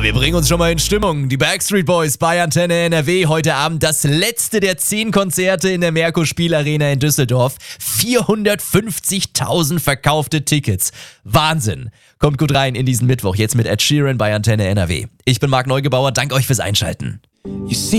wir bringen uns schon mal in Stimmung. Die Backstreet Boys bei Antenne NRW. Heute Abend das letzte der 10 Konzerte in der Merkur Spielarena in Düsseldorf. 450.000 verkaufte Tickets. Wahnsinn. Kommt gut rein in diesen Mittwoch. Jetzt mit Ed Sheeran bei Antenne NRW. Ich bin Marc Neugebauer. Danke euch fürs Einschalten.